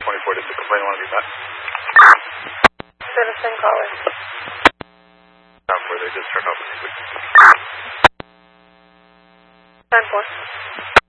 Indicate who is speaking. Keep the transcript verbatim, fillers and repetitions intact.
Speaker 1: twenty-four, does the complainant want to be back?
Speaker 2: Citizen caller.
Speaker 1: Time for they just turned off the music.
Speaker 2: Time for.